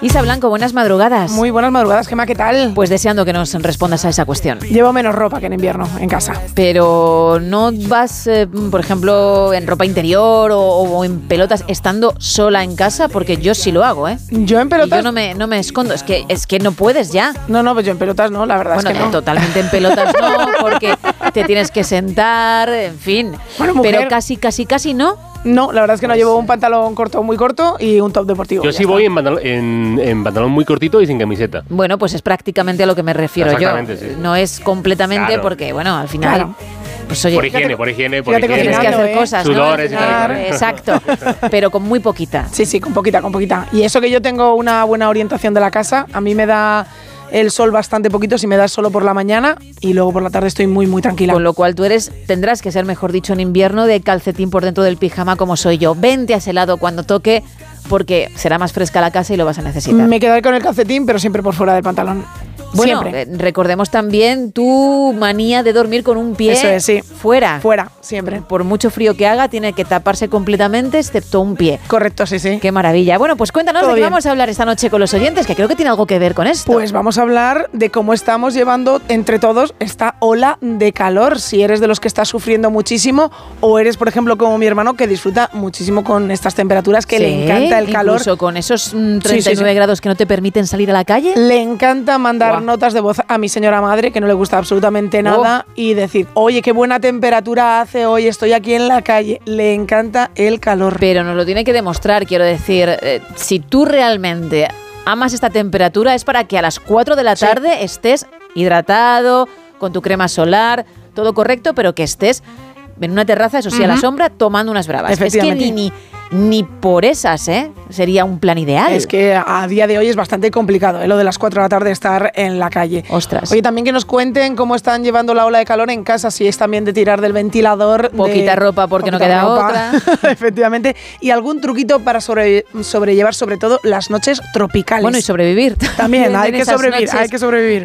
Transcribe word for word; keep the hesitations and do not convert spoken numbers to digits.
Isa Blanco, buenas madrugadas. Muy buenas madrugadas, Gemma, ¿qué tal? Pues deseando que nos respondas a esa cuestión. Llevo menos ropa que en invierno en casa. Pero ¿no vas, eh, por ejemplo, en ropa interior o, o en pelotas estando sola en casa? Porque yo sí lo hago, ¿eh? Yo en pelotas... Y yo no me, no me escondo, es que, es que no puedes ya. No, no, pues yo en pelotas no, la verdad bueno, es que no. Totalmente en pelotas no, porque te tienes que sentar, en fin. Bueno, mujer, pero casi, casi, casi no. No, la verdad es que no, pues, llevo un pantalón corto muy corto y un top deportivo. Yo sí voy en pantalón, en, en pantalón muy cortito y sin camiseta. Bueno, pues es prácticamente a lo que me refiero yo. Sí. No es completamente claro. Porque, bueno, al final... Claro. Pues, oye, por higiene, por higiene, por higiene. Tienes que hacer ¿eh? cosas, Sudores ¿no? y tal. Exacto, pero con muy poquita. Sí, sí, con poquita, con poquita. Y eso que yo tengo una buena orientación de la casa, a mí me da... el sol bastante poquito, si me das solo por la mañana y luego por la tarde estoy muy muy tranquila. Con lo cual tú eres, tendrás que ser, mejor dicho, en invierno de calcetín por dentro del pijama como soy yo. Vente a ese lado cuando toque porque será más fresca la casa y lo vas a necesitar. Me quedaré con el calcetín, pero siempre por fuera del pantalón. Bueno, siempre. Eh, recordemos también tu manía de dormir con un pie Eso es, sí. fuera. Fuera, siempre. Por mucho frío que haga, tiene que taparse completamente excepto un pie. Correcto, sí, sí. Qué maravilla. Bueno, pues cuéntanos Todo de qué bien. vamos a hablar esta noche con los oyentes, que creo que tiene algo que ver con esto. Pues vamos a hablar de cómo estamos llevando entre todos esta ola de calor. Si eres de los que estás sufriendo muchísimo o eres, por ejemplo, como mi hermano, que disfruta muchísimo con estas temperaturas, que sí, le encanta el calor. Incluso con esos mm, treinta y nueve sí, sí, sí. grados que no te permiten salir a la calle. Le encanta mandar Guau. notas de voz a mi señora madre, que no le gusta absolutamente nada, oh. y decir, oye, qué buena temperatura hace hoy, estoy aquí en la calle. Le encanta el calor. Pero nos lo tiene que demostrar, quiero decir, eh, si tú realmente amas esta temperatura es para que a las cuatro de la tarde sí. estés hidratado, con tu crema solar, todo correcto, pero que estés en una terraza, eso sí, uh-huh. a la sombra, tomando unas bravas. Es que ni, ni, ni por esas, ¿eh? Sería un plan ideal. Es que a día de hoy es bastante complicado, ¿eh? Lo de las cuatro de la tarde estar en la calle. Ostras. Oye, también que nos cuenten cómo están llevando la ola de calor en casa, si es también de tirar del ventilador. Poquita de, ropa porque no queda ropa. Otra. Efectivamente. Y algún truquito para sobre, sobrellevar sobre todo las noches tropicales. Bueno, y sobrevivir. También, hay que sobrevivir, noches. hay que sobrevivir.